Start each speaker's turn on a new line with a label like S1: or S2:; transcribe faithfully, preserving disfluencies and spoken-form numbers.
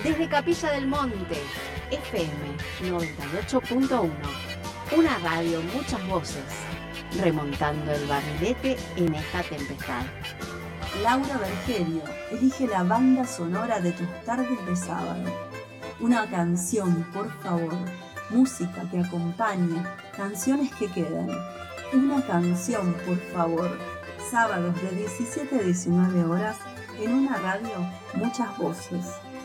S1: Desde Capilla del Monte, F M noventa y ocho punto uno. Una radio, muchas voces. Remontando el barrilete en esta tempestad.
S2: Laura Bergerio elige la banda sonora de tus tardes de sábado. Una canción, por favor. Música que acompañe. Canciones que quedan. Una canción, por favor. Sábados de diecisiete a diecinueve horas en una radio, muchas voces.